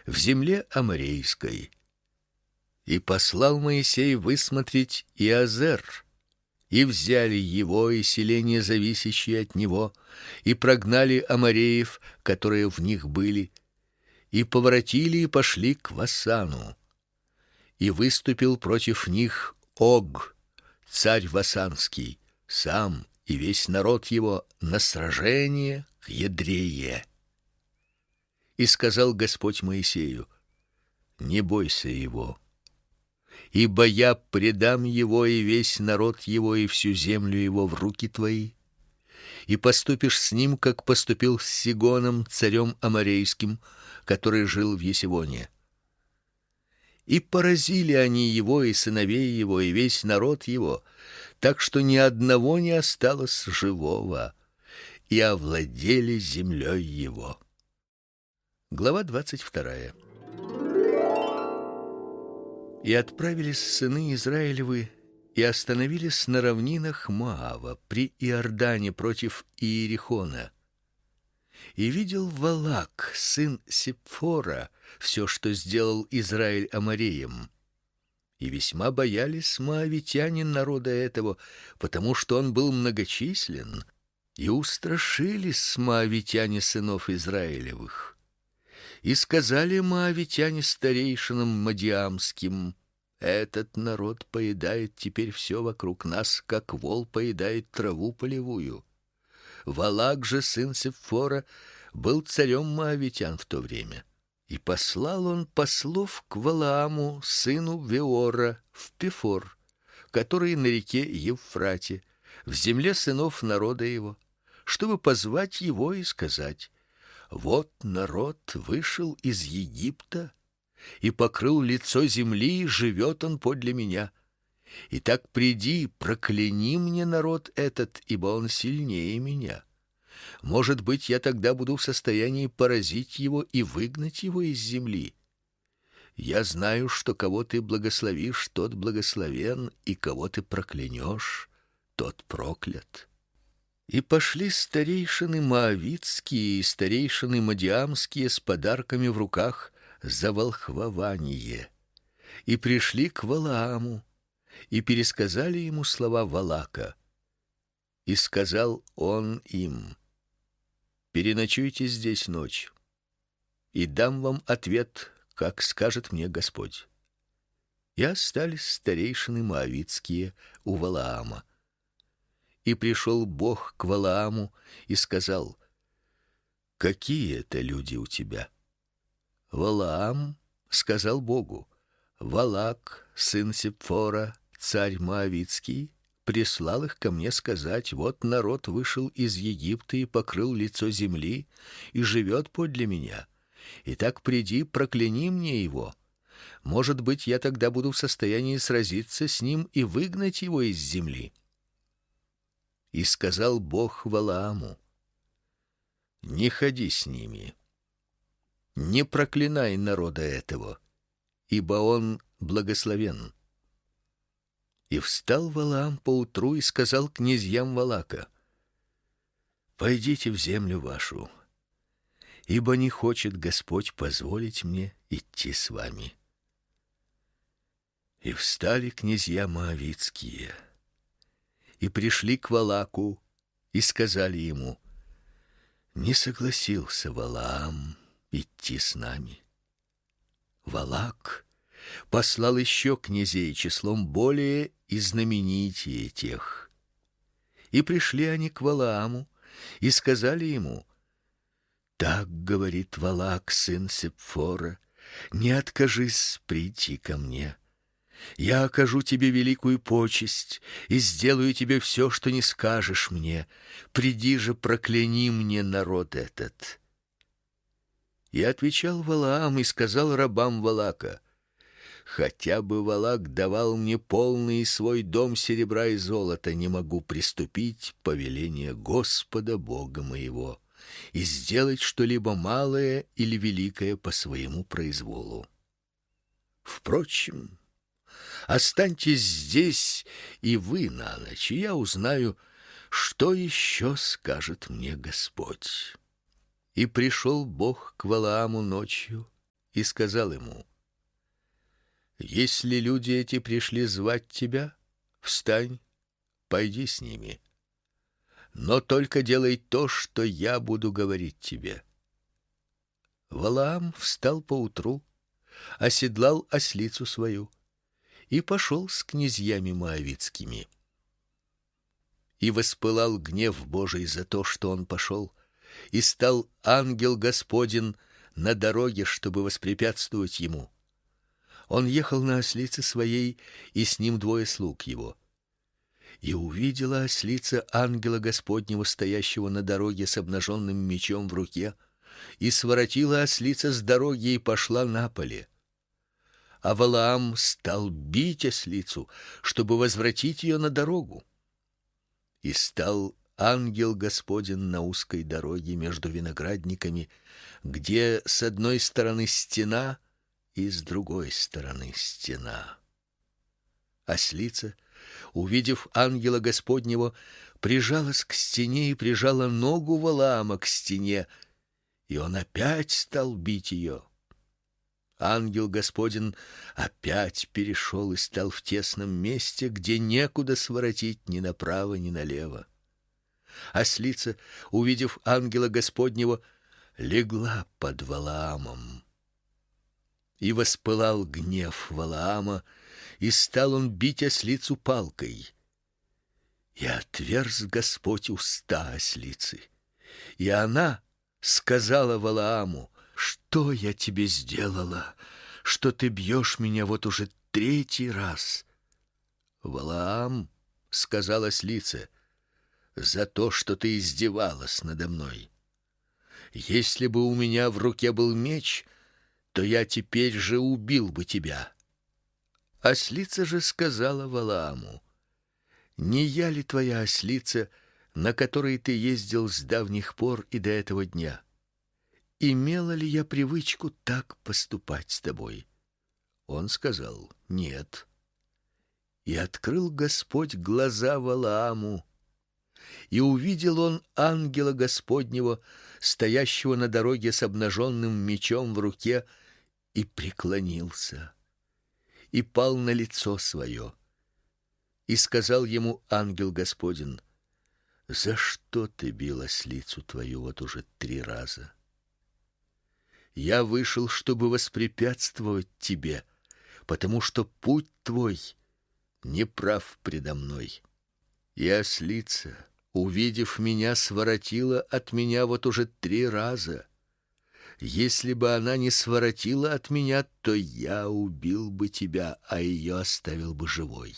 в земле аморейской. И послал Моисей высмотреть Иозер, и взяли его и селения, зависящие от него, и прогнали амореев, которые в них были, и поворотили и пошли к Васану. И выступил против них Ог, царь васанский, сам и весь народ его на сражение к Едрее. И сказал Господь Моисею: не бойся его, ибо я предам его и весь народ его и всю землю его в руки твои, и поступишь с ним, как поступил с Сигоном, царем аморейским, который жил в Есивоне. И поразили они его и сыновей его и весь народ его, так что ни одного не осталось живого, и овладели землей его. Глава 22. И отправились сыны Израилевы и остановились на равнинах Моава при Иордане против Иерихона. И видел Валак, сын Сипфора, все, что сделал Израиль амореям. И весьма боялись моавитяне народа этого, потому что он был многочислен, и устрашились моавитяне сынов Израилевых. И сказали моавитяне старейшинам мадиамским: этот народ поедает теперь все вокруг нас, как вол поедает траву полевую. Валак же, сын Сипфора, был царем моавитян в то время. И послал он послов к Валааму, сыну Веора, в Пефор, который на реке Евфрате, в земле сынов народа его, чтобы позвать его и сказать: вот народ вышел из Египта и покрыл лицо земли, и живет он подле меня. Итак, приди, прокляни мне народ этот, ибо он сильнее меня. Может быть, я тогда буду в состоянии поразить его и выгнать его из земли. Я знаю, что кого ты благословишь, тот благословен, и кого ты проклянешь, тот проклят. И пошли старейшины моавитские и старейшины мадиамские с подарками в руках за волхвование, и пришли к Валааму, и пересказали ему слова Валака. И сказал он им: переночуйте здесь ночь, и дам вам ответ, как скажет мне Господь. И остались старейшины моавитские у Валаама. И пришел Бог к Валааму и сказал: какие это люди у тебя? Валаам сказал Богу: Валак, сын Сипфора, царь моавитский, прислал их ко мне сказать: вот народ вышел из Египта и покрыл лицо земли и живет подле меня. Итак, приди, прокляни мне его. Может быть, я тогда буду в состоянии сразиться с ним и выгнать его из земли. И сказал Бог Валааму: не ходи с ними, не проклинай народа этого, ибо он благословен. И встал Валаам поутру и сказал князьям Валака: пойдите в землю вашу, ибо не хочет Господь позволить мне идти с вами. И встали князья моавитские и пришли к Валаку и сказали ему: не согласился Валаам идти с нами. Валак послал еще князей числом более и знаменитее тех. И пришли они к Валааму и сказали ему: так говорит Валак, сын Сипфора: не откажись прийти ко мне. Я окажу тебе великую почесть и сделаю тебе все, что не скажешь мне. Приди же, прокляни мне народ этот. И отвечал Валаам и сказал рабам Валака: хотя бы Валак давал мне полный свой дом серебра и золота, не могу приступить повеление Господа Бога моего и сделать что-либо малое или великое по своему произволу. Впрочем, останьтесь здесь и вы на ночь, и я узнаю, что еще скажет мне Господь. И пришел Бог к Валааму ночью и сказал ему: если люди эти пришли звать тебя, встань, пойди с ними. Но только делай то, что я буду говорить тебе. Валаам встал поутру, оседлал ослицу свою и пошел с князьями моавитскими. И воспылал гнев Божий за то, что он пошел, и стал ангел Господень на дороге, чтобы воспрепятствовать ему. Он ехал на ослице своей, и с ним двое слуг его. И увидела ослица ангела Господнего, стоящего на дороге с обнаженным мечом в руке, и своротила ослица с дороги и пошла на поле. А Валаам стал бить ослицу, чтобы возвратить ее на дорогу. И стал ангел Господень на узкой дороге между виноградниками, где с одной стороны стена и с другой стороны стена. Ослица, увидев ангела Господнего, прижалась к стене и прижала ногу Валаама к стене, и он опять стал бить ее. Ангел Господень опять перешел и стал в тесном месте, где некуда своротить ни направо, ни налево. Ослица, увидев ангела Господнего, легла под Валаамом. И воспылал гнев Валаама, и стал он бить ослицу палкой. И отверз Господь уста ослицы, и она сказала Валааму: что я тебе сделала, что ты бьешь меня вот уже третий раз? Валаам сказал ослице: за то, что ты издевалась надо мной. Если бы у меня в руке был меч, то я теперь же убил бы тебя. Ослица же сказала Валааму: не я ли твоя ослица, на которой ты ездил с давних пор и до этого дня? Имела ли я привычку так поступать с тобой? Он сказал: нет. И открыл Господь глаза Валааму, и увидел он ангела Господнего, стоящего на дороге с обнаженным мечом в руке, и преклонился, и пал на лицо свое. И сказал ему ангел Господень: за что ты бил ослицу твою вот уже 3 раза? Я вышел, чтобы воспрепятствовать тебе, потому что путь твой неправ предо мной. И ослица, увидев меня, своротила от меня вот уже 3 раза. Если бы она не своротила от меня, то я убил бы тебя, а ее оставил бы живой.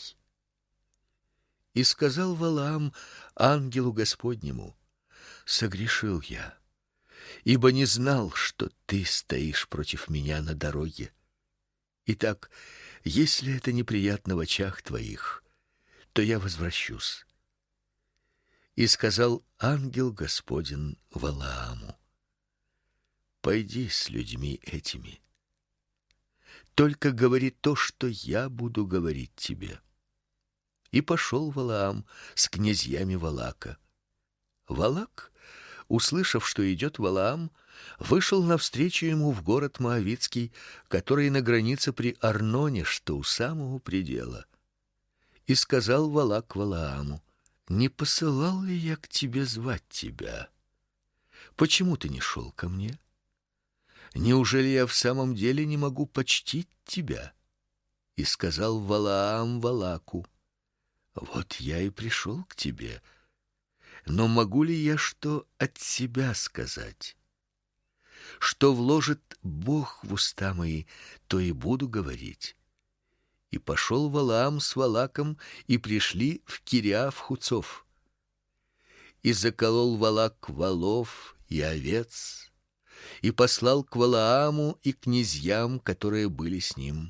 И сказал Валаам ангелу Господнему: согрешил я, ибо не знал, что ты стоишь против меня на дороге. Итак, если это неприятно в очах твоих, то я возвращусь. И сказал ангел Господень Валааму: пойди с людьми этими, только говори то, что я буду говорить тебе. И пошел Валаам с князьями Валака. Валак, услышав, что идет Валаам, вышел навстречу ему в город Моавитский, который на границе при Арноне, что у самого предела. И сказал Валак Валааму: не посылал ли я к тебе звать тебя? Почему ты не шел ко мне? Неужели я в самом деле не могу почтить тебя? И сказал Валаам Валаку: вот я и пришел к тебе, но могу ли я что от себя сказать? Что вложит Бог в уста мои, то и буду говорить. И пошел Валаам с Валаком, и пришли в Кириаф-Хуцов. И заколол Валак волов и овец, и послал к Валааму и князьям, которые были с ним.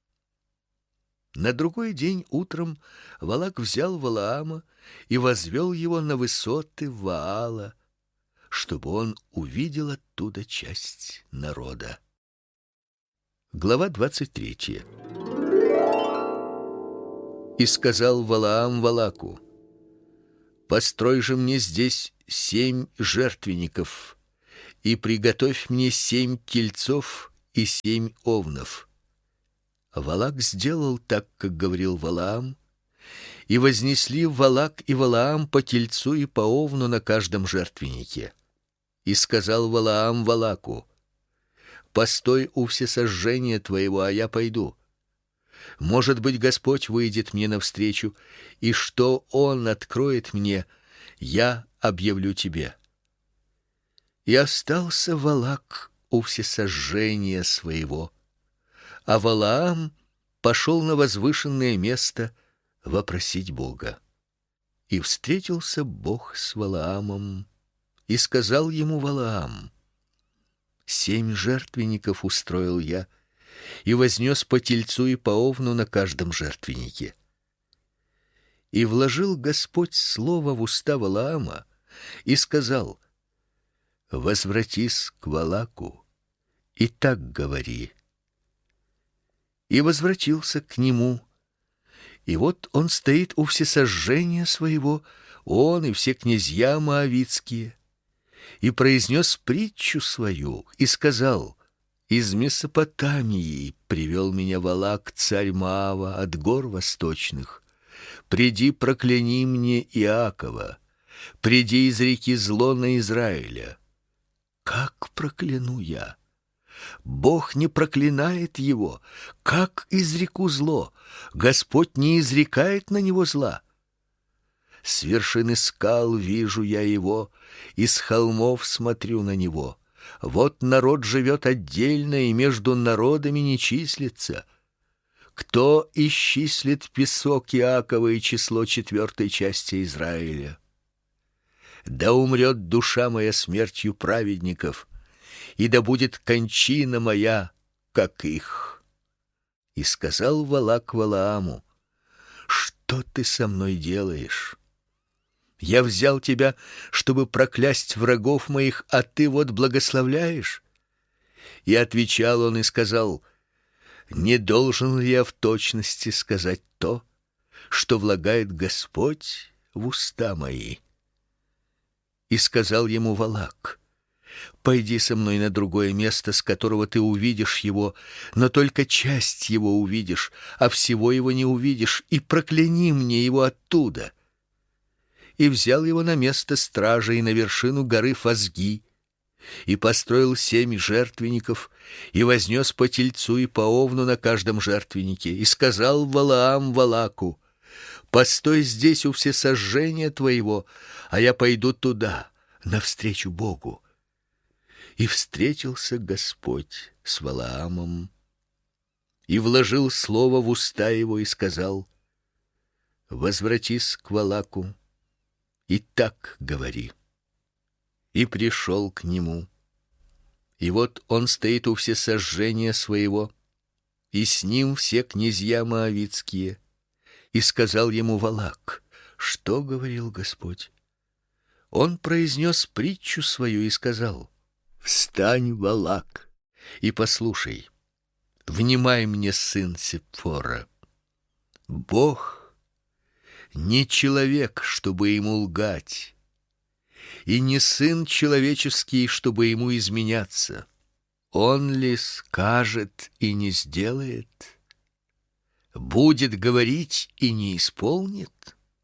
На другой день утром Валак взял Валаама и возвел его на высоты Ваала, чтобы он увидел оттуда часть народа. Глава 23. И сказал Валаам Валаку: построй же мне здесь 7 жертвенников, и приготовь мне 7 тельцов и 7 овнов. Валак сделал так, как говорил Валаам, и вознесли Валак и Валаам по тельцу и по овну на каждом жертвеннике. И сказал Валаам Валаку: постой у всесожжения твоего, а я пойду. Может быть, Господь выйдет мне навстречу, и что Он откроет мне, я объявлю тебе. И остался Валак у всесожжения своего, а Валаам пошел на возвышенное место вопросить Бога. И встретился Бог с Валаамом, и сказал ему Валаам: 7 жертвенников устроил я, и вознес по тельцу и по овну на каждом жертвеннике. И вложил Господь слово в уста Валаама и сказал: возвратись к Валаку и так говори. И возвратился к нему, и вот он стоит у всесожжения своего, он и все князья моавитские, и произнес притчу свою и сказал: из Месопотамии привел меня Валак, царь Моава, от гор восточных. Приди, прокляни мне Иакова, приди, изреки зло на Израиля. Как прокляну я? Бог не проклинает его. Как изреку зло? Господь не изрекает на него зла. С вершины скал вижу я его, и с холмов смотрю на него. Вот народ живет отдельно, и между народами не числится. Кто исчислит песок Иакова и число 4 части Израиля? Да умрет душа моя смертью праведников, и да будет кончина моя, как их. И сказал Валак Валааму: что ты со мной делаешь? Я взял тебя, чтобы проклясть врагов моих, а ты вот благословляешь. И отвечал он и сказал: не должен ли я в точности сказать то, что влагает Господь в уста мои? И сказал ему Валак: пойди со мной на другое место, с которого ты увидишь его, но только часть его увидишь, а всего его не увидишь, и прокляни мне его оттуда. И взял его на место стражи и на вершину горы Фазги, и построил 7 жертвенников, и вознес по тельцу и по овну на каждом жертвеннике, и сказал Валаам Валаку: постой здесь у всесожжения твоего, а я пойду туда, навстречу Богу. И встретился Господь с Валаамом, и вложил слово в уста его, и сказал: возвратись к Валаку, и так говори. И пришел к нему, и вот он стоит у всесожжения своего, и с ним все князья моавитские. И сказал ему Валак: что говорил Господь? Он произнес притчу свою и сказал: встань, Валак, и послушай. Внимай мне, сын Сепфора. Бог не человек, чтобы ему лгать, и не сын человеческий, чтобы ему изменяться. Он ли скажет и не сделает? Будет говорить и не исполнит?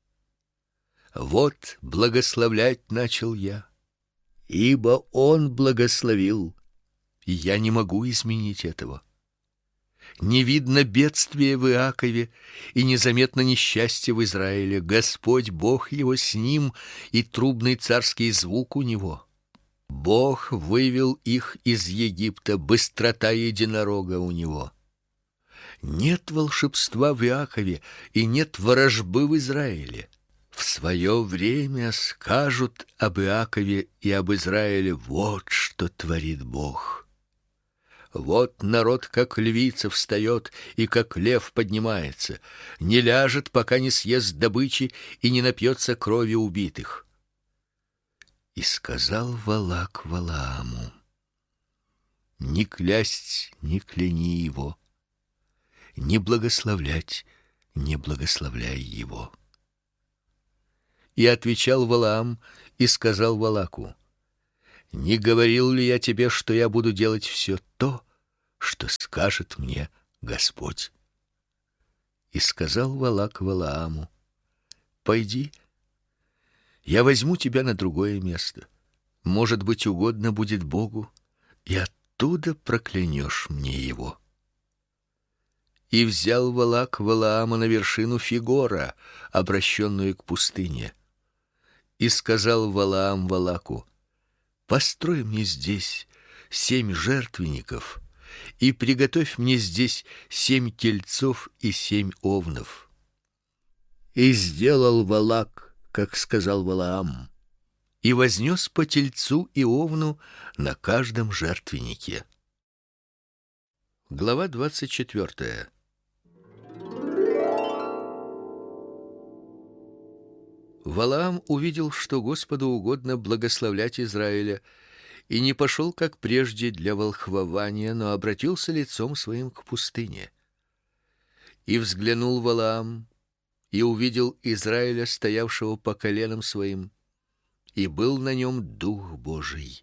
Вот благословлять начал я, ибо он благословил, и я не могу изменить этого. Не видно бедствия в Иакове, и незаметно несчастье в Израиле. Господь Бог его с ним, и трубный царский звук у него. Бог вывел их из Египта, быстрота единорога у него. Нет волшебства в Иакове, и нет ворожбы в Израиле. В свое время скажут об Иакове и об Израиле: вот что творит Бог. Вот народ, как львица, встает, и как лев поднимается, не ляжет, пока не съест добычи и не напьется крови убитых. И сказал Валак Валааму: не клясть, не кляни его, не благословлять, не благословляй его. И отвечал Валаам и сказал Валаку: не говорил ли я тебе, что я буду делать все то, что скажет мне Господь. И сказал Валак Валааму: пойди, я возьму тебя на другое место. Может быть, угодно будет Богу, и оттуда проклянешь мне его. И взял Валак Валаама на вершину Фигора, обращенную к пустыне. И сказал Валаам Валаку: построй мне здесь 7 жертвенников, и приготовь мне здесь 7 тельцов и 7 овнов. И сделал Валак, как сказал Валаам, и вознес по тельцу и овну на каждом жертвеннике. Глава 24. Валаам увидел, что Господу угодно благословлять Израиля, и не пошел, как прежде, для волхвования, но обратился лицом своим к пустыне. И взглянул Валаам, и увидел Израиля, стоявшего по коленам своим, и был на нем Дух Божий.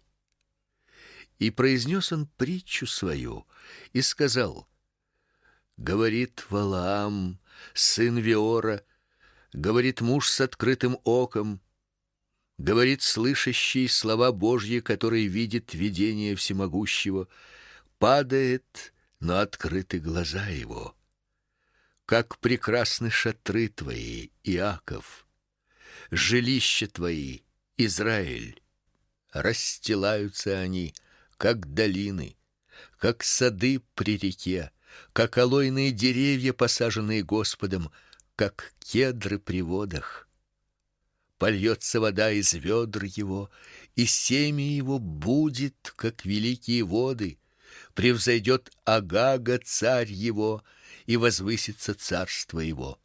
И произнес он притчу свою, и сказал: говорит Валаам, сын Веора, говорит муж с открытым оком, говорит слышащий слова Божьи, который видит видение всемогущего, падает, но открыты глаза его. Как прекрасны шатры твои, Иаков, жилища твои, Израиль. Расстилаются они, как долины, как сады при реке, как алойные деревья, посаженные Господом, как кедры при водах. Польется вода из ведр его, и семя его будет, как великие воды. Превзойдет Агага царь его, и возвысится царство его.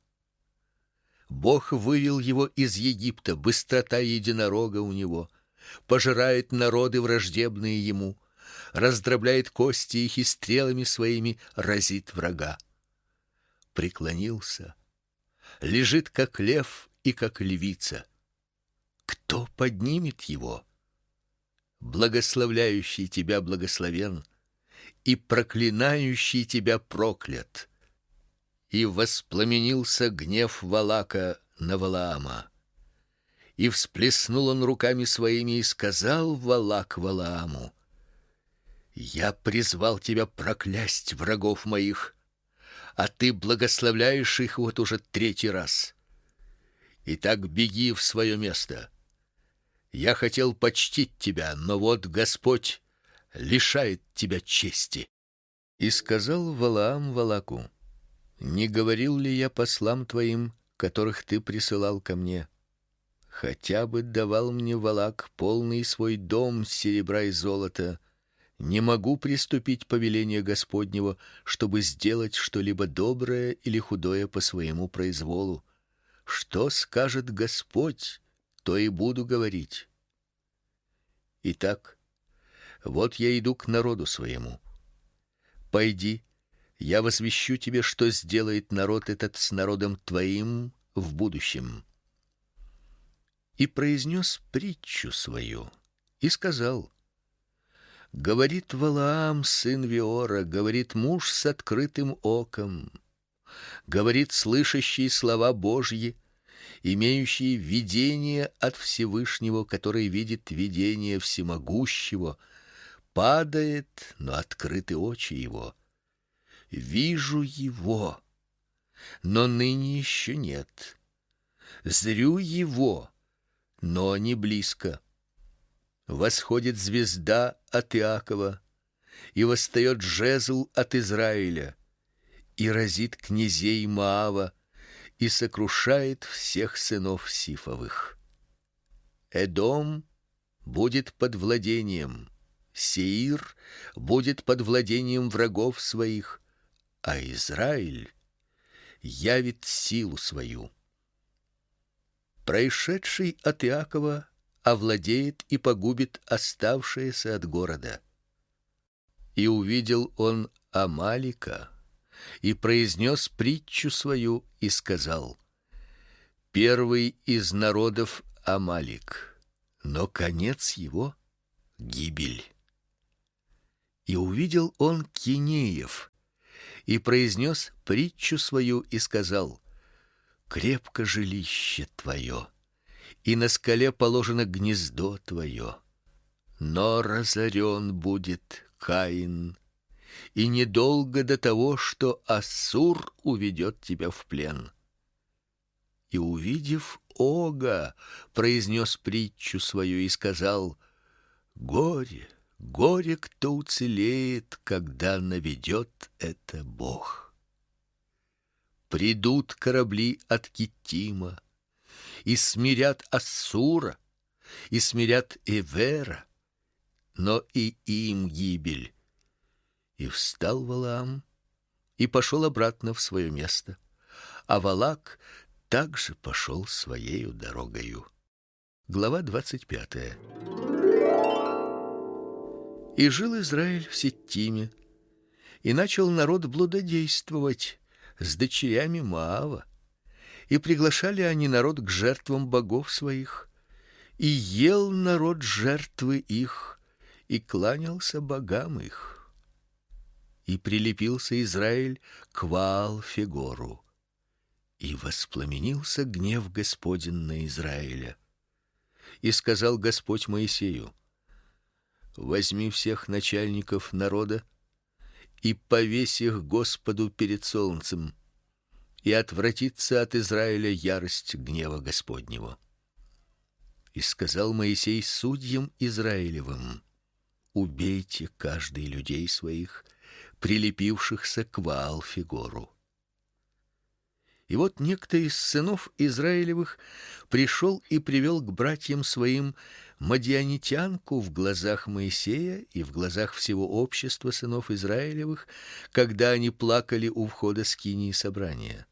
Бог вывел его из Египта, быстрота единорога у него, пожирает народы враждебные ему, раздробляет кости их и стрелами своими разит врага. Преклонился, лежит как лев и как львица. Кто поднимет его? Благословляющий тебя благословен, и проклинающий тебя проклят. И воспламенился гнев Валака на Валаама. И всплеснул он руками своими, и сказал Валак Валааму: я призвал тебя проклясть врагов моих, а ты благословляешь их вот уже 3-й раз. Итак, беги в свое место. Я хотел почтить тебя, но вот Господь лишает тебя чести. И сказал Валаам Валаку: не говорил ли я послам твоим, которых ты присылал ко мне? Хотя бы давал мне Валак полный свой дом серебра и золота, не могу приступить повеление Господнего, чтобы сделать что-либо доброе или худое по своему произволу. Что скажет Господь, то и буду говорить. Итак, вот я иду к народу своему. Пойди, я возвещу тебе, что сделает народ этот с народом твоим в будущем. И произнес притчу свою, и сказал: говорит Валаам, сын Веора, говорит муж с открытым оком, говорит слышащий слова Божьи, имеющий видение от Всевышнего, который видит видение всемогущего, падает, но открыты очи его. Вижу его, но ныне еще нет. Зрю его, но не близко. Восходит звезда от Иакова, и восстает жезл от Израиля, и разит князей Моава, и сокрушает всех сынов Сифовых. Эдом будет под владением, Сеир будет под владением врагов своих, а Израиль явит силу свою. Происшедший от Иакова овладеет и погубит оставшееся от города. И увидел он Амалика, и произнес притчу свою, и сказал: первый из народов Амалик, но конец его — гибель. И увидел он Кинеев, и произнес притчу свою, и сказал: крепко жилище твое, и на скале положено гнездо твое. Но разорен будет Каин, и недолго до того, что Ассур уведет тебя в плен. И увидев Ога, произнес притчу свою и сказал: горе, горе, кто уцелеет, когда наведет это Бог. Придут корабли от Киттима, и смирят Ассура, и смирят Эвера, но и им гибель. И встал Валаам и пошел обратно в свое место, а Валак также пошел своею дорогою. Глава 25. И жил Израиль в Ситтиме, и начал народ блудодействовать с дочерями Моава, и приглашали они народ к жертвам богов своих, и ел народ жертвы их, и кланялся богам их. И прилепился Израиль к Ваал-Фегору, и воспламенился гнев Господень на Израиля. И сказал Господь Моисею: возьми всех начальников народа и повесь их Господу перед солнцем, и отвратится от Израиля ярость гнева Господнего. И сказал Моисей судьям Израилевым: убейте каждый людей своих, прилепившихся к Ваал-Фегору. И вот некто из сынов Израилевых пришел и привел к братьям своим мадианитянку в глазах Моисея и в глазах всего общества сынов Израилевых, когда они плакали у входа скинии собрания.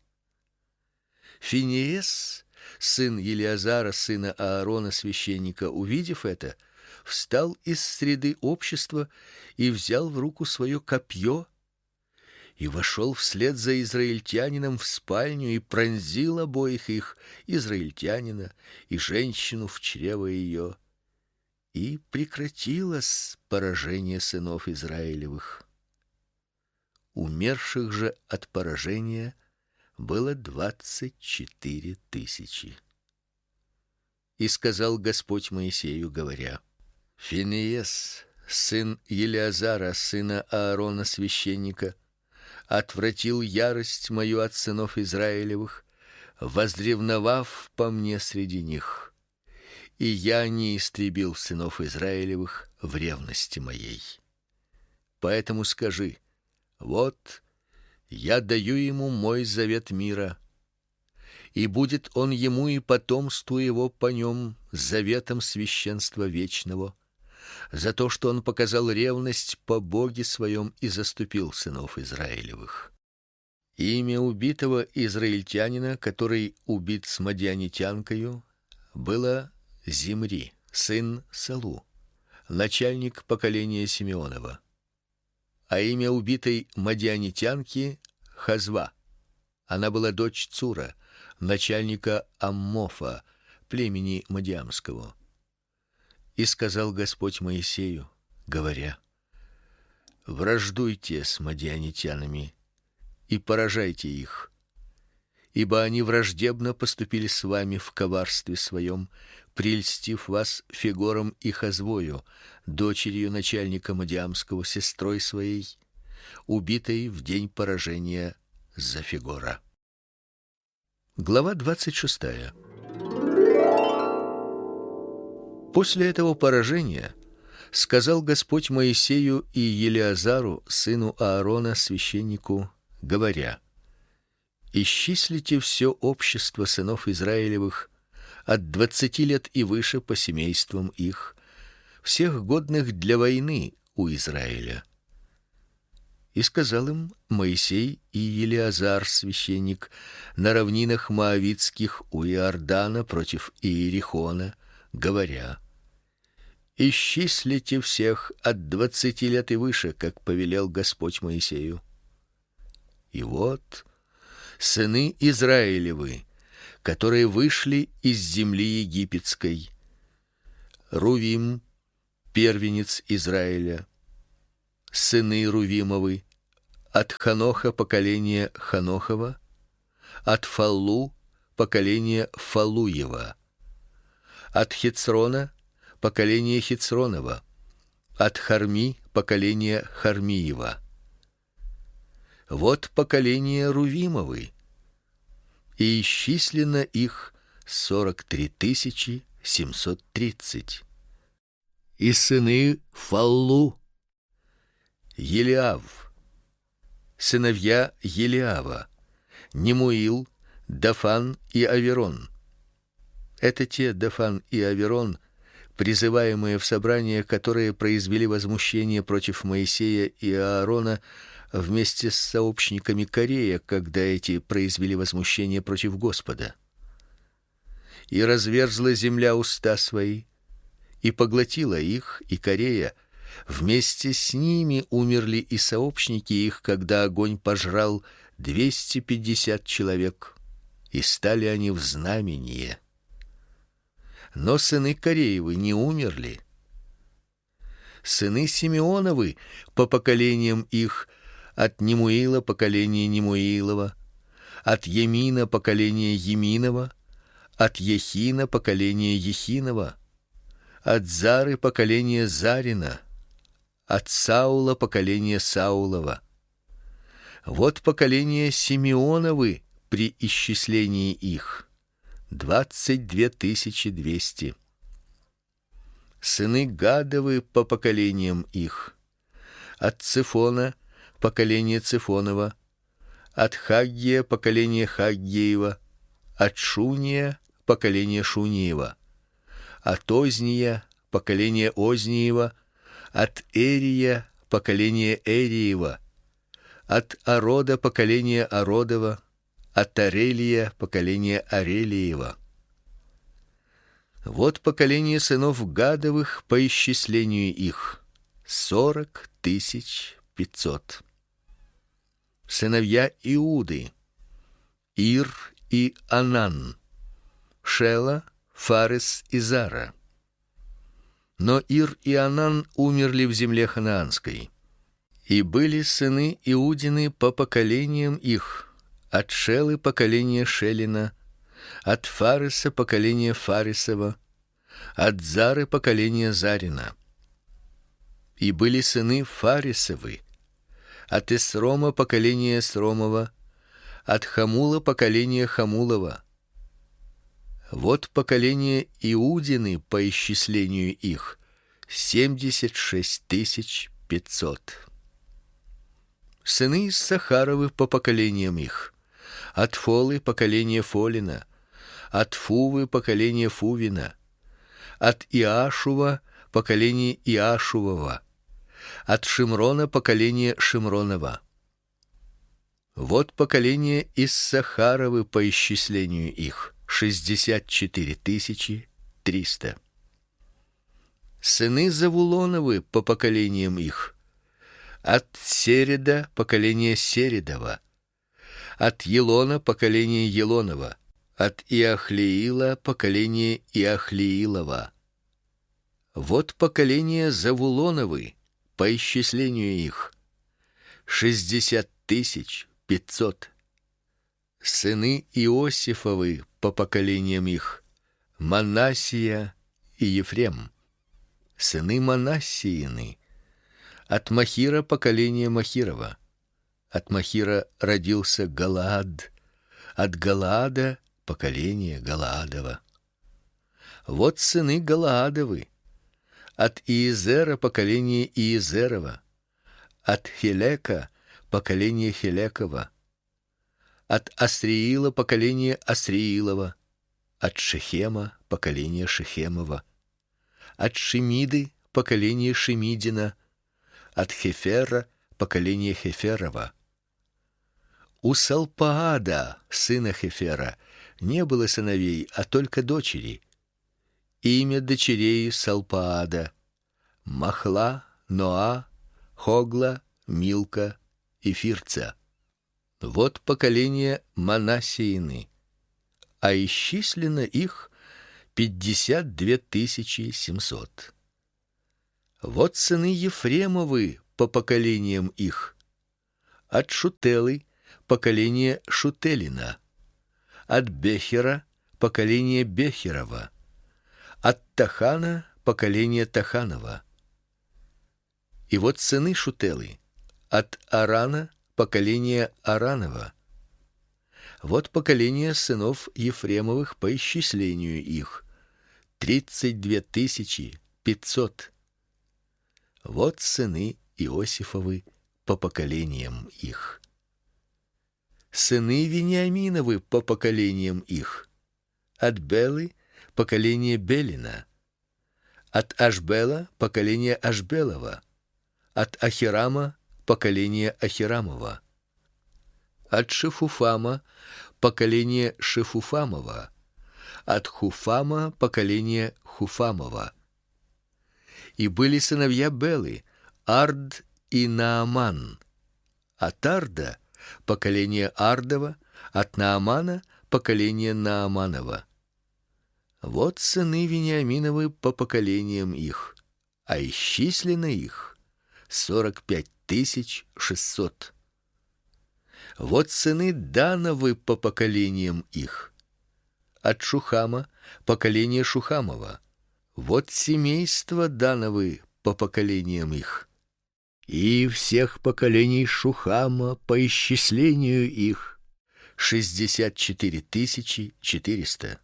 Финеес, сын Елиазара, сына Аарона священника, увидев это, встал из среды общества и взял в руку свое копье и вошел вслед за израильтянином в спальню и пронзил обоих их, израильтянина и женщину, в чрево ее. И прекратилось поражение сынов Израилевых. Умерших же от поражения было 24 тысячи. И сказал Господь Моисею, говоря: Финеес, сын Елиазара, сына Аарона священника, отвратил ярость мою от сынов Израилевых, возревновав по мне среди них, и я не истребил сынов Израилевых в ревности моей. Поэтому скажи: вот я даю ему мой завет мира, и будет он ему и потомству его по нем заветом священства вечного, за то, что он показал ревность по Боге своем и заступил сынов Израилевых. Имя убитого израильтянина, который убит с мадианитянкою, было Зимри, сын Салу, начальник поколения Симеонова. А имя убитой мадианитянки Хазва. Она была дочь Цура, начальника Аммофа, племени Мадиамского. И сказал Господь Моисею, говоря: враждуйте с мадианитянами и поражайте их, ибо они враждебно поступили с вами в коварстве своем, прельстив вас Фегором и Хазвою, дочерью начальника Мадиамского, сестрой своей, убитой в день поражения за Фегора. Глава 26. После этого поражения сказал Господь Моисею и Елиазару, сыну Аарона, священнику, говоря: исчислите все общество сынов Израилевых от 20 лет и выше по семействам их, всех годных для войны у Израиля. И сказал им Моисей и Елиазар, священник, на равнинах моавитских у Иордана против Иерихона, говоря: исчислите всех от 20 лет и выше, как повелел Господь Моисею. И вот сыны Израилевы, которые вышли из земли египетской: Рувим, первенец Израиля, сыны Рувимовы, от Ханоха поколение Ханохова, от Фаллу поколение Фалуева, от Хицрона поколение Хицронова, от Харми поколение Хармиева. Вот поколение Рувимовы, и исчислено их 43 730. И сыны Фаллу: Елиав, сыновья Елиава: Немуил, Дафан и Аверон. Это те Дафан и Аверон, призываемые в собрание, которые произвели возмущение против Моисея и Аарона вместе с сообщниками Корея, когда эти произвели возмущение против Господа. И разверзла земля уста свои, и поглотила их, и Корея. Вместе с ними умерли и сообщники их, когда огонь пожрал 250 человек, и стали они в знамение. Но сыны Кореевы не умерли. Сыны Симеоновы по поколениям их: от Немуила поколение Немуилова, от Емина поколение Еминова, от Ехина поколение Ехинова, от Зары поколение Зарина, от Саула поколение Саулова. Вот поколение Симеоновы при исчислении их: 22 200. Сыны Гадовы по поколениям их: от Цифона поколение Цифонова, от Хаггия поколение Хаггиева, от Шуния поколение Шуниева, от Озния поколение Озниева, от Эрия поколение Эриева, от Арода поколение Ародова, от Арелия поколение Арелиева. Вот поколение сынов Гадовых по исчислению их: 40 500. Сыновья Иуды: Ир и Анан, Шела, Фарес и Зара. Но Ир и Анан умерли в земле ханаанской. И были сыны Иудины по поколениям их: от Шелы поколение Шелина, от Фареса поколение Фаресова, от Зары поколение Зарина. И были сыны Фаресовы: от Эсрома поколение Эсромова, от Хамула поколение Хамулова. Вот поколение Иудины по исчислению их: 76 500. Сыны Иссахаровы по поколениям их: от Фолы поколение Фолина, от Фувы поколение Фувина, от Иашува поколение Иашувова, от Шимрона поколение Шимронова. Вот поколение Иссахаровы по исчислению их: 64 300. Сыны Завулоновы по поколениям их: от Середа поколение Середова, от Елона поколение Елонова, от Иахлиила поколение Иахлиилова. Вот поколение Завулоновы по исчислению их: 60 500. Сыны Иосифовы по поколениям их: Манассия и Ефрем. Сыны Манассиины: от Махира поколение Махирова. От Махира родился Галаад, от Галаада поколение Галаадова. Вот сыны Галаадовы: от Иезера поколение Иезерова, от Хелека поколение Хелекова, от Асриила поколение Асриилова, от Шехема поколение Шехемова, от Шемиды поколение Шемидина, от Хефера поколение Хеферова. У Салпаада, сына Хефера, не было сыновей, а только дочери. Имя дочерей Салпаада: Махла, Ноа, Хогла, Милка и Фирца. Вот поколение Манассиины, а исчислено их 52 700. Вот сыны Ефремовы по поколениям их. От Шутелы поколение Шутелина, от Бехера поколение Бехерова, от Тахана поколение Таханова. И вот сыны Шутелы: от Арана поколение Аранова. Вот поколение сынов Ефремовых по исчислению их: 32 500. Вот сыны Иосифовы по поколениям их. Сыны Вениаминовы по поколениям их: от Белы поколение Белина, от Ашбела поколение Ашбелова, от Ахирама поколение Ахирамова, от Шефуфама поколение Шефуфамова, от Хуфама поколение Хуфамова. И были сыновья Белы: Ард и Нааман. От Арда поколение Ардова, от Наамана поколение Нааманова. Вот сыны Вениаминовы по поколениям их, а исчислено их 45 600. Вот сыны Дановы по поколениям их: от Шухама поколение Шухамова. Вот семейство Дановы по поколениям их. И всех поколений Шухама по исчислению их 64 400.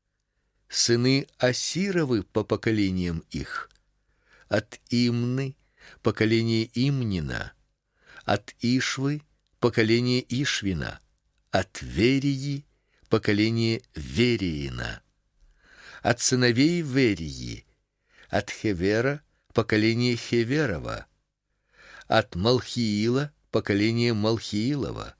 Сыны Асировы по поколениям их: от Имны поколение Имнина, от Ишвы поколение Ишвина, от Верии поколение Вериина, от сыновей Верии: от Хевера поколение Хеверова, от Малхиила поколение Малхиилова.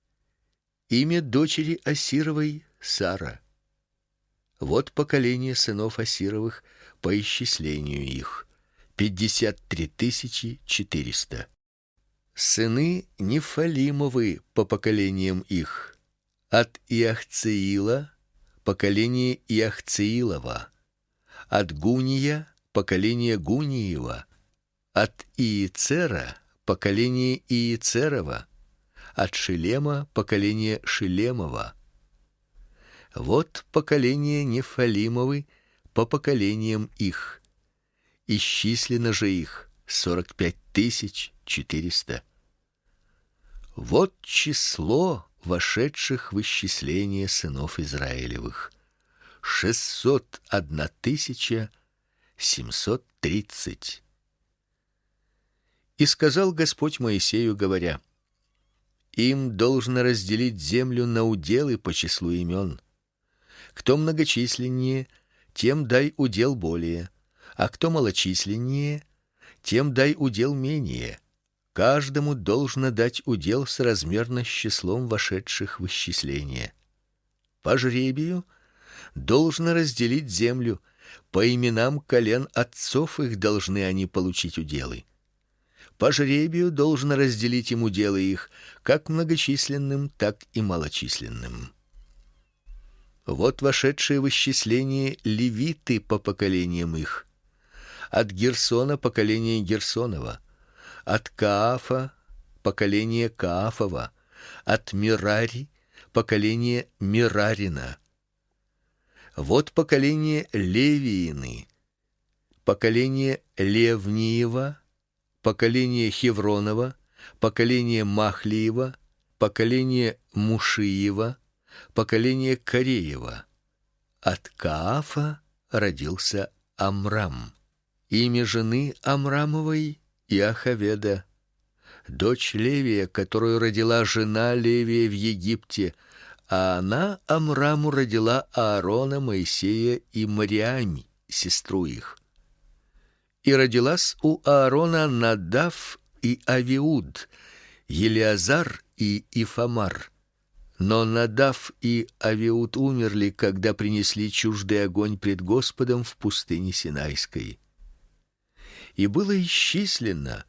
Имя дочери Асировой Сара. Вот поколение сынов Асировых по исчислению их: 53 400. Сыны Нефалимовы по поколениям их: от Иахцеила поколение Иахцеилова, от Гуния поколение Гуниева, от Иецера поколение Иецерова, от Шилема поколение Шилемова. Вот поколение Нефалимовы по поколениям их. Исчислено же их 45 400. Вот число вошедших в исчисление сынов Израилевых: 601 730. И сказал Господь Моисею, говоря: им должно разделить землю на уделы по числу имен. Кто многочисленнее, тем дай удел более, а кто малочисленнее, тем дай удел менее. Каждому должно дать удел соразмерно с числом вошедших в исчисление. По жребию должно разделить землю, по именам колен отцов их должны они получить уделы. По жребию должно разделить им уделы их, как многочисленным, так и малочисленным. Вот вошедшие в исчисление левиты по поколениям их: от Герсона поколение Герсонова, от Каафа поколение Каафова, от Мирари поколение Мирарина. Вот поколение Левиины: поколение Левниева, поколение Хевронова, поколение Махлиева, поколение Мушиева, поколение Кореева. От Каафа родился Амрам. Имя жены Амрамовой Иохаведа, дочь Левия, которую родила жена Левия в Египте, а она Амраму родила Аарона, Моисея и Мариам, сестру их. И родилась у Аарона Надав и Авиуд, Елиазар и Ифамар. Но Надав и Авиуд умерли, когда принесли чуждый огонь пред Господом в пустыне Синайской. И было исчислено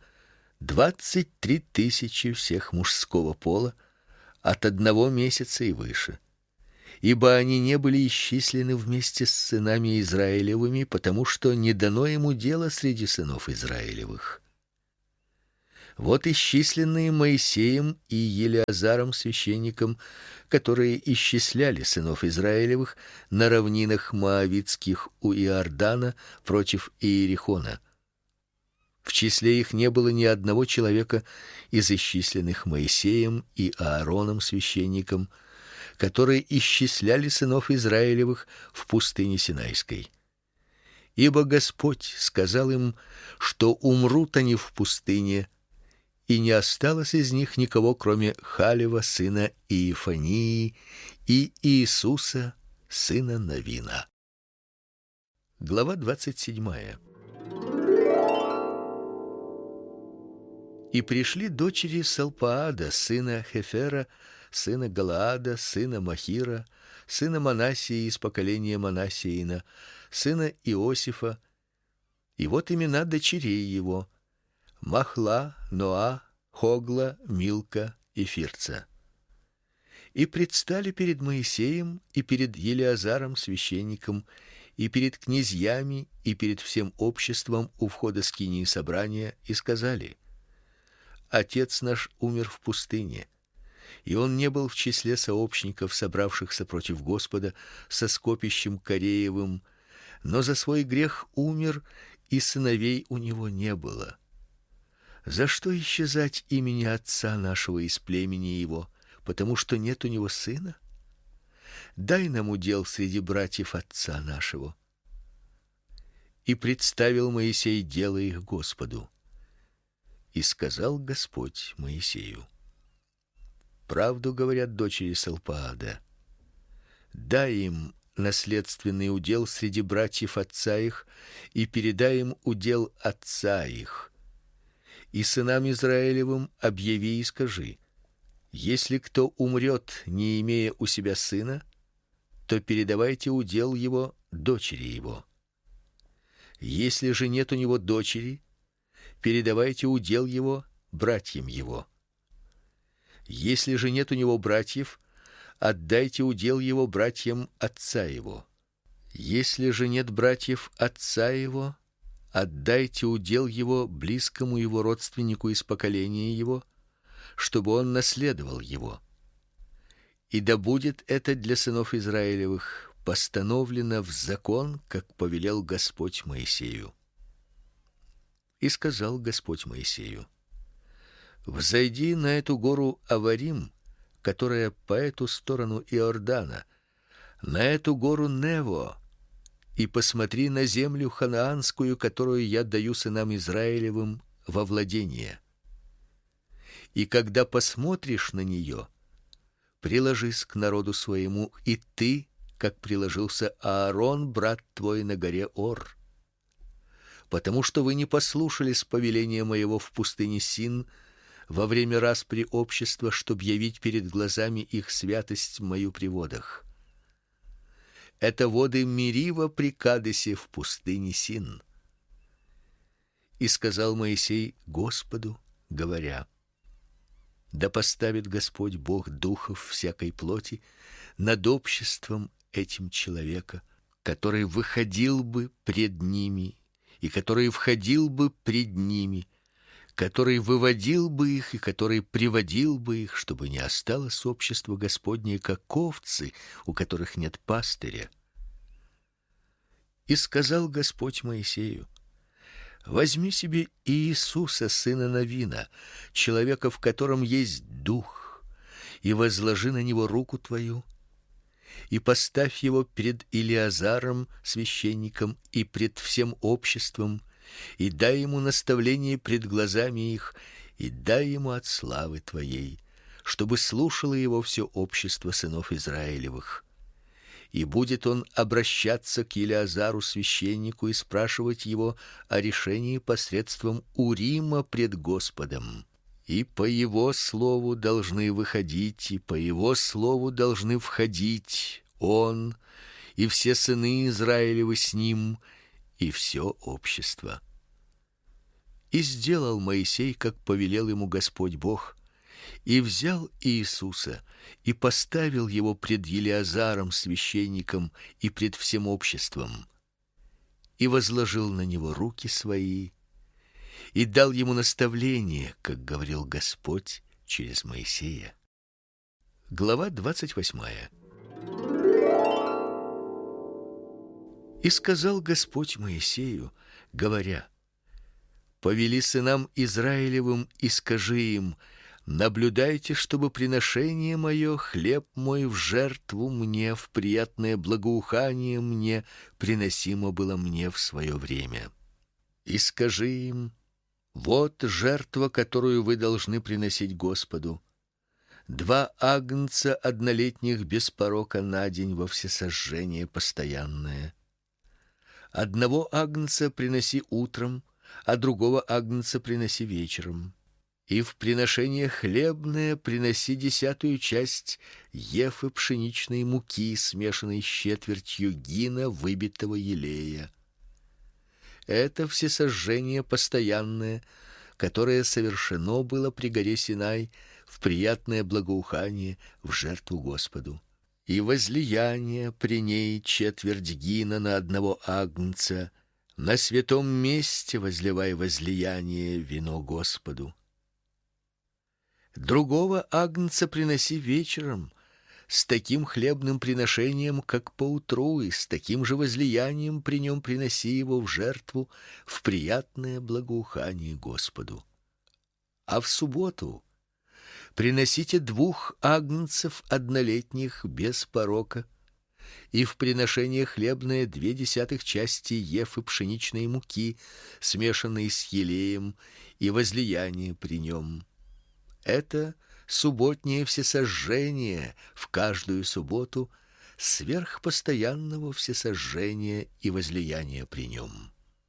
23 000 всех мужского пола от 1 месяца и выше, ибо они не были исчислены вместе с сынами Израилевыми, потому что не дано ему дело среди сынов Израилевых. Вот исчисленные Моисеем и Елеазаром священником, которые исчисляли сынов Израилевых на равнинах моавитских у Иордана против Иерихона. В числе их не было ни одного человека из исчисленных Моисеем и Аароном священником, которые исчисляли сынов Израилевых в пустыне Синайской. Ибо Господь сказал им, что умрут они в пустыне, и не осталось из них никого, кроме Халева сына Иефании и Иисуса сына Навина. Глава 27. И пришли дочери Салпаада сына Хефера, сына Галаада, сына Махира, сына Манассии из поколения Манассиина, сына Иосифа. И вот имена дочерей его: Махла, Ноа, Хогла, Милка и Фирца. И предстали перед Моисеем и перед Елеазаром священником и перед князьями и перед всем обществом у входа скинии собрания и сказали: Отец наш умер в пустыне, и он не был в числе сообщников, собравшихся против Господа со скопищем Кореевым, но за свой грех умер, и сыновей у него не было. За что исчезать имени отца нашего из племени его, потому что нет у него сына? Дай нам удел среди братьев отца нашего. И представил Моисей дело их Господу. И сказал Господь Моисею: Правду говорят дочери Салпаада. Дай им наследственный удел среди братьев отца их, и передай им удел отца их. И сынам Израилевым объяви и скажи: если кто умрет, не имея у себя сына, то передавайте удел его дочери его. Если же нет у него дочери, передавайте удел его братьям его. Если же нет у него братьев, отдайте удел его братьям отца его. Если же нет братьев отца его, отдайте удел его близкому его родственнику из поколения его, чтобы он наследовал его. И да будет это для сынов Израилевых постановлено в закон, как повелел Господь Моисею. И сказал Господь Моисею: Взойди на эту гору Аварим, которая по эту сторону Иордана, на эту гору Нево, и посмотри на землю ханаанскую, которую я даю сынам Израилевым во владение. И когда посмотришь на нее, приложись к народу своему, и ты, как приложился Аарон, брат твой, на горе Ор. Потому что вы не послушались повеления моего в пустыне Син во время распри общества, чтоб явить перед глазами их святость мою при водах. Это воды Мерива при Кадесе в пустыне Син. И сказал Моисей Господу, говоря: Да поставит Господь Бог духов всякой плоти над обществом этим человека, который выходил бы пред ними и который входил бы пред ними, который выводил бы их и который приводил бы их, чтобы не осталось общество Господне, как овцы, у которых нет пастыря. И сказал Господь Моисею: Возьми себе Иисуса сына Навина, человека, в котором есть дух, и возложи на него руку твою, и поставь его пред Илиазаром священником и пред всем обществом, и дай ему наставление пред глазами их, и дай ему от славы твоей, чтобы слушало его все общество сынов Израилевых. И будет он обращаться к Илиазару священнику и спрашивать его о решении посредством Урима пред Господом. И по его слову должны выходить, и по его слову должны входить он и все сыны Израилевы с ним, и все общество. И сделал Моисей, как повелел ему Господь Бог, и взял Иисуса и поставил его пред Елеазаром священником и пред всем обществом, и возложил на него руки свои, и дал ему наставление, как говорил Господь через Моисея. Глава 28. И сказал Господь Моисею, говоря: повели сынам Израилевым и скажи им: наблюдайте, чтобы приношение мое, хлеб мой в жертву мне, в приятное благоухание мне приносимо было мне в свое время. И скажи им: вот жертва, которую вы должны приносить Господу: 2 агнца однолетних без порока на день во всесожжение постоянное. 1 агнца приноси утром, а другого агнца приноси вечером. И в приношение хлебное приноси 10 часть ефы пшеничной муки, смешанной с четвертью гина выбитого елея. Это всесожжение постоянное, которое совершено было при горе Синай в приятное благоухание в жертву Господу. И возлияние при ней четверть гина на 1 агнца. На святом месте возливай возлияние вино Господу. Другого агнца приноси вечером, с таким хлебным приношением, как поутру, и с таким же возлиянием при нем приноси его в жертву в приятное благоухание Господу. А в субботу приносите 2 агнцев однолетних без порока, и в приношение хлебное 2/10 части ефы пшеничной муки, смешанной с елеем, и возлияние при нем. Это субботнее всесожжение в каждую субботу, сверх постоянного всесожжения и возлияния при нем.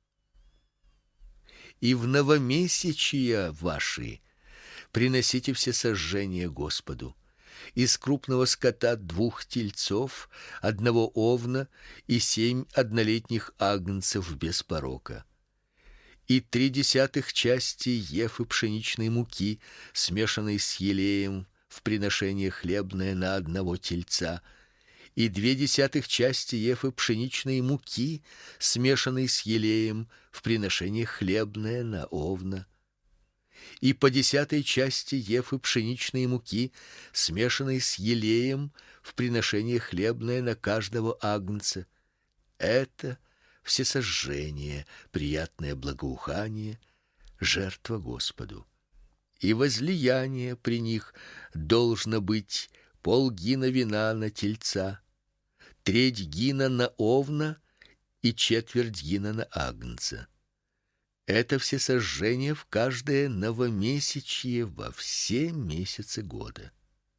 И в новомесячия ваши приносите всесожжение Господу: из крупного скота 2 тельцов, 1 овна и 7 однолетних агнцев без порока. И 3/10 части ефы пшеничной муки, смешанной с елеем, в приношение хлебное на 1 тельца, и 2/10 части ефы пшеничной муки, смешанной с елеем, в приношение хлебное на овна, и по 10 части ефы пшеничной муки, смешанной с елеем, в приношение хлебное на каждого агнца. Это всесожжение, приятное благоухание, жертва Господу. И возлияние при них должно быть полгина вина на тельца, 1/3 гина на овна и 1/4 гина на агнца. Это всесожжение в каждое новомесячье во все месяцы года.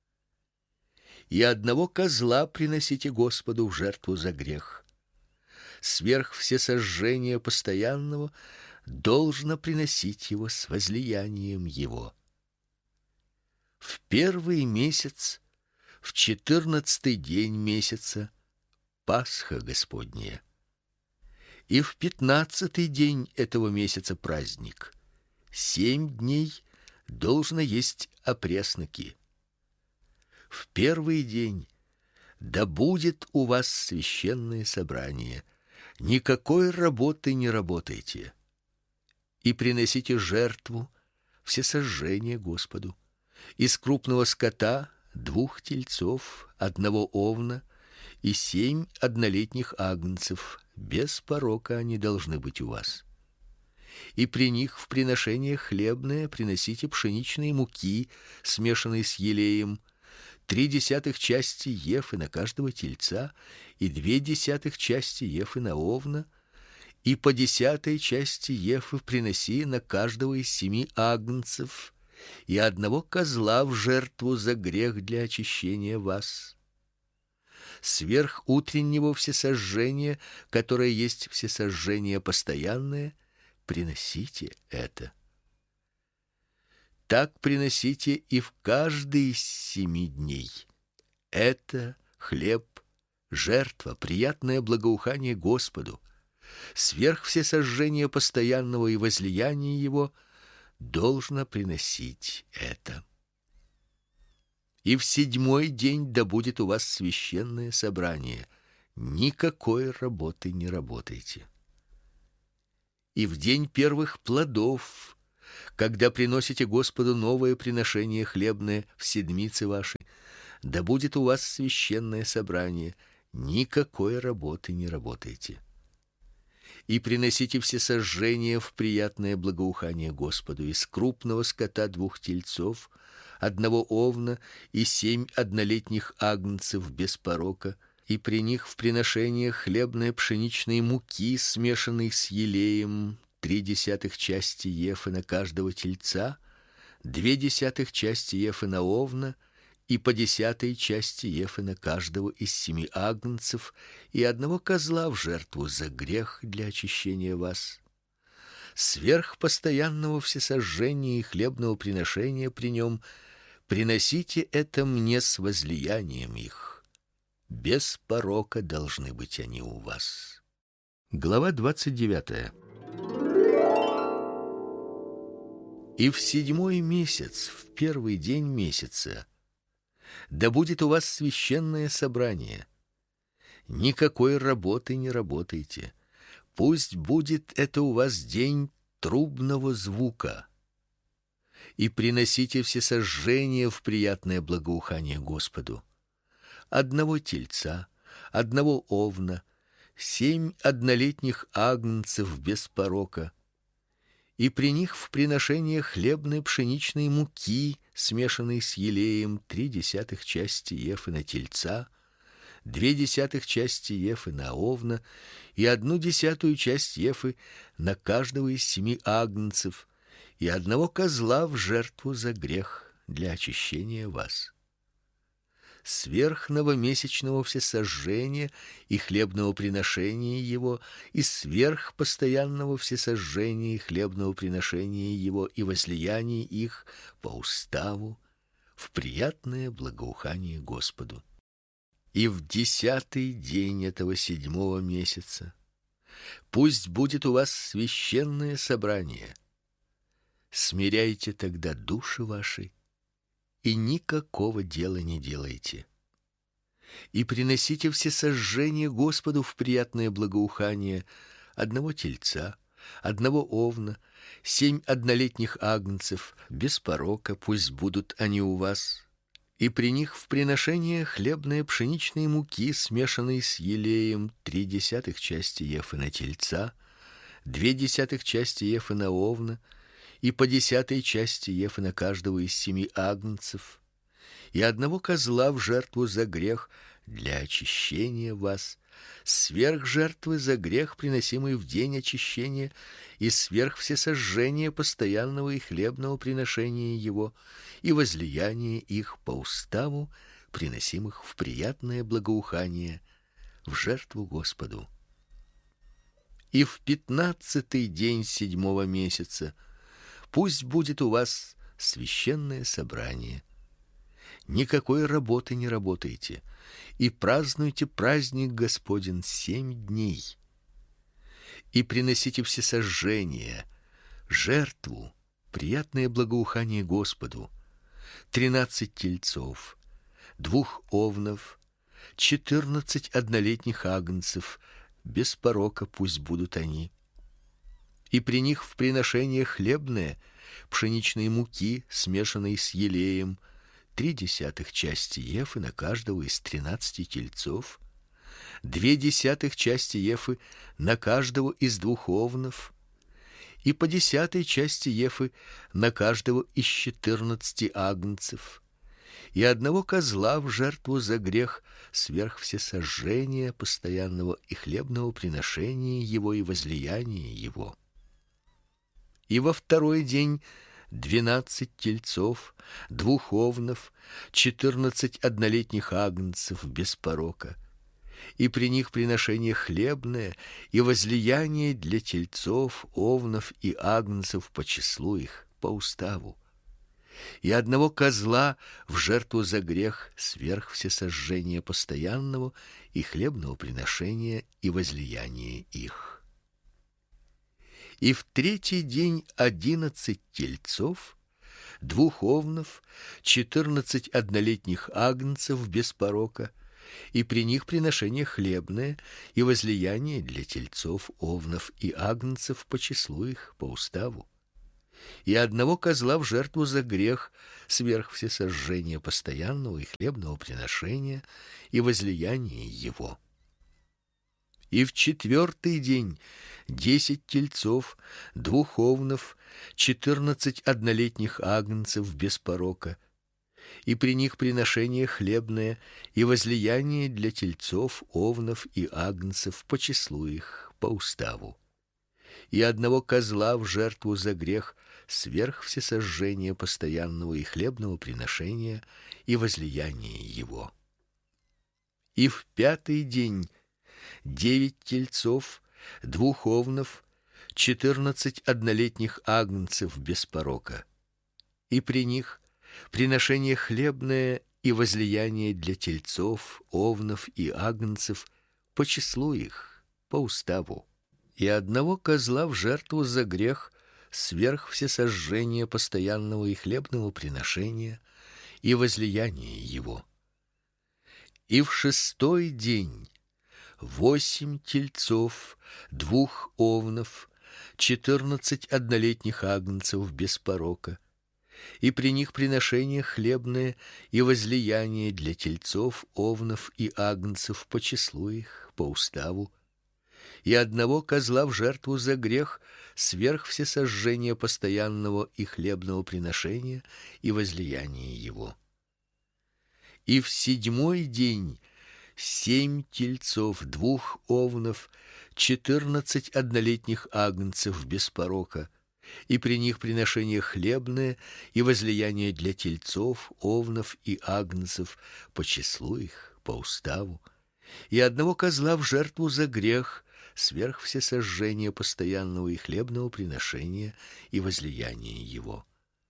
И 1 козла приносите Господу в жертву за грех. Сверх всесожжения постоянного должно приносить его с возлиянием его. В 1 месяц, в 14 день месяца, Пасха Господня. И в 15 день этого месяца праздник. 7 дней должно есть опресноки. В 1 день да будет у вас священное собрание. Никакой работы не работайте. И приносите жертву всесожжение Господу: из крупного скота 2 тельцов, 1 овна и 7 однолетних агнцев, без порока они должны быть у вас. И при них в приношение хлебное приносите пшеничной муки, смешанной с елеем, 3/10 части ефы на каждого тельца и 2/10 части ефы на овна, и по 10 части ефы приноси на каждого из 7 агнцев и 1 козла в жертву за грех для очищения вас. Сверх утреннего всесожжения, которое есть всесожжение постоянное, приносите это. Так приносите и в каждый из 7 дней. Это хлеб, жертва, приятное благоухание Господу. Сверх всесожжения постоянного и возлияния его должно приносить это. И в 7 день да будет у вас священное собрание. Никакой работы не работайте. И в день первых плодов когда приносите Господу новое приношение хлебное в седмицы ваши, да будет у вас священное собрание, никакой работы не работайте. И приносите все сожжения в приятное благоухание Господу: из крупного скота 2 тельцов, 1 овна и 7 однолетних агнцев без порока, и при них в приношение хлебной пшеничной муки, смешанной с елеем, 0,3 части ефы на каждого тельца, 0,2 части ефы на овна, и по 0,1 части ефы на каждого из 7 агнцев, и 1 козла в жертву за грех для очищения вас. Сверх постоянного всесожжения и хлебного приношения при нем приносите это мне с возлиянием их. Без порока должны быть они у вас. Глава 29. И в 7-й месяц, в 1-й день месяца, да будет у вас священное собрание. Никакой работы не работайте. Пусть будет это у вас день трубного звука. И приносите всесожжения в приятное благоухание Господу: 1 тельца, 1 овна, 7 однолетних агнцев без порока, и при них в приношение хлебной пшеничной муки, смешанной с елеем, 0,3 части ефы на тельца, 0,2 части ефы на овна и 1/10 часть ефы на каждого из 7 агнцев, и 1 козла в жертву за грех для очищения вас. Сверх новомесячного всесожжения и хлебного приношения его, и сверх постоянного всесожжения и хлебного приношения его, и возлияний их по уставу в приятное благоухание Господу. И в 10-й день этого 7-го месяца пусть будет у вас священное собрание. Смиряйте тогда души ваши и никакого дела не делайте. И приносите всесожжения Господу в приятное благоухание: 1 тельца, 1 овна, 7 однолетних агнцев без порока, пусть будут они у вас, и при них в приношение хлебной пшеничной муки, смешанной с елеем, 0,3 части ефы на тельца, 0,2 части ефы на овна, и по 0,1 части ефы на каждого из 7 агнцев, и 1 козла в жертву за грех для очищения вас, сверх жертвы за грех, приносимой в день очищения, и сверх всесожжения постоянного и хлебного приношения его, и возлияния их по уставу, приносимых в приятное благоухание в жертву Господу. И в 15-й день 7-го месяца пусть будет у вас священное собрание. Никакой работы не работайте, и празднуйте праздник Господень 7 дней. И приносите всесожжения, жертву, приятное благоухание Господу: 13 тельцов, 2 овнов, 14 однолетних агнцев без порока пусть будут они. И при них в приношение хлебное пшеничной муки, смешанной с елеем, 0,3 части ефы на каждого из 13 тельцов, 0,2 части ефы на каждого из 2 овнов, и по 0,1 части ефы на каждого из 14 агнцев, и 1 козла в жертву за грех сверх всесожжения постоянного и хлебного приношения его и возлияния его. И во 2-й день 12 тельцов, 2 овнов, 14 однолетних агнцев без порока, и при них приношение хлебное и возлияние для тельцов, овнов и агнцев по числу их, по уставу, и 1 козла в жертву за грех сверх всесожжения постоянного и хлебного приношения и возлияния их. И в 3-й день 11 тельцов, 2 овнов, 14 однолетних агнцев без порока, и при них приношение хлебное и возлияние для тельцов, овнов и агнцев по числу их, по уставу, и одного козла в жертву за грех сверх всесожжения постоянного и хлебного приношения и возлияния его. И в 4-й день 10 тельцов, 2 овнов, 14 однолетних агнцев без порока, и при них приношение хлебное и возлияние для тельцов, овнов и агнцев по числу их, по уставу. И одного козла в жертву за грех сверх всесожжения постоянного и хлебного приношения и возлияния его. И в 5-й день 9 тельцов, 2 овнов, 14 однолетних агнцев без порока, и при них приношение хлебное и возлияние для тельцов, овнов и агнцев по числу их, по уставу, и одного козла в жертву за грех сверх всесожжения постоянного и хлебного приношения и возлияния его. И в 6-й день 8 тельцов, 2 овнов, 14 однолетних агнцев без порока, и при них приношение хлебное и возлияние для тельцов, овнов и агнцев по числу их, по уставу, и одного козла в жертву за грех сверх всесожжения постоянного и хлебного приношения и возлияния его. И в 7-й день 7 тельцов, 2 овнов, 14 однолетних агнцев без порока, и при них приношение хлебное и возлияние для тельцов, овнов и агнцев по числу их, по уставу, и одного козла в жертву за грех сверх всесожжения постоянного и хлебного приношения и возлияния его.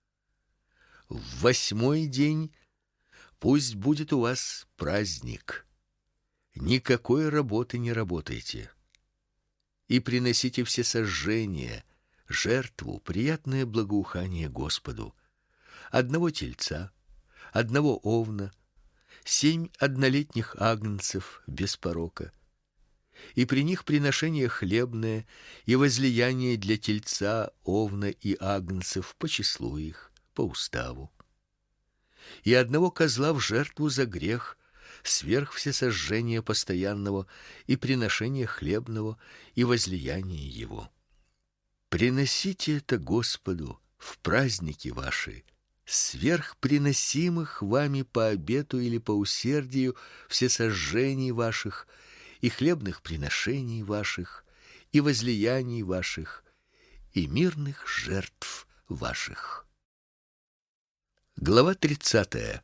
В 8-й день пусть будет у вас праздник. Никакой работы не работайте. И приносите всесожжение, жертву, приятное благоухание Господу: одного тельца, одного овна, 7 однолетних агнцев без порока, и при них приношение хлебное и возлияние для тельца, овна и агнцев по числу их, по уставу, и одного козла в жертву за грех сверх всесожжения постоянного и приношения хлебного и возлияния его. Приносите это Господу в праздники ваши, сверх приносимых вами по обету или по усердию всесожжений ваших и хлебных приношений ваших и возлияний ваших и мирных жертв ваших. Глава 30.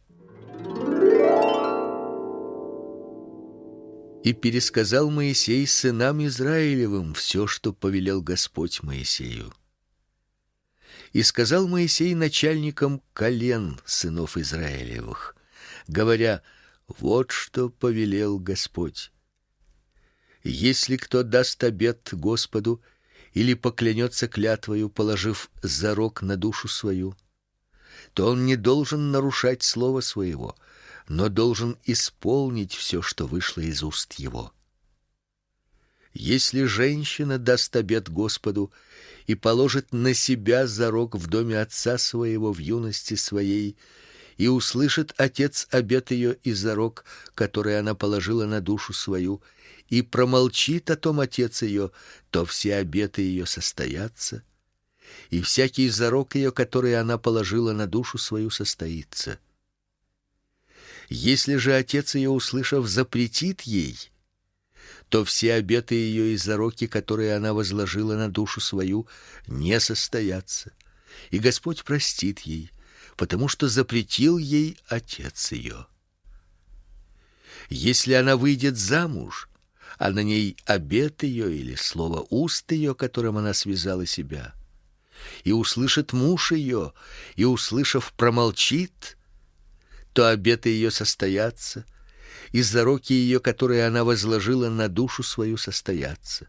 И пересказал Моисей сынам Израилевым все, что повелел Господь Моисею. И сказал Моисей начальникам колен сынов Израилевых, говоря: вот что повелел Господь: если кто даст обет Господу или поклянется клятвою, положив зарок на душу свою, то он не должен нарушать слова своего, но должен исполнить все, что вышло из уст его. Если женщина даст обет Господу и положит на себя зарок в доме отца своего в юности своей, и услышит отец обет ее и зарок, который она положила на душу свою, и промолчит о том отец ее, то все обеты ее состоятся, и всякий зарок ее, который она положила на душу свою, состоится. Если же отец ее, услышав, запретит ей, то все обеты ее и зароки, которые она возложила на душу свою, не состоятся, и Господь простит ей, потому что запретил ей отец ее. Если она выйдет замуж, а на ней обет ее или слово уст ее, которым она связала себя, и услышит муж ее, и, услышав, промолчит, то обеты ее состоятся, и зароки ее, которые она возложила на душу свою, состоятся.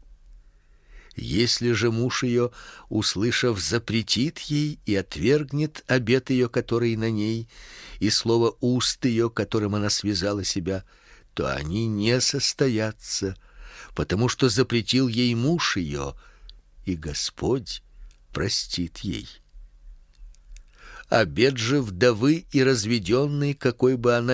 Если же муж ее, услышав, запретит ей и отвергнет обет ее, который на ней, и слово уст ее, которым она связала себя, то они не состоятся, потому что запретил ей муж ее, и Господь простит ей. Обет же вдовы и разведенной, какой бы она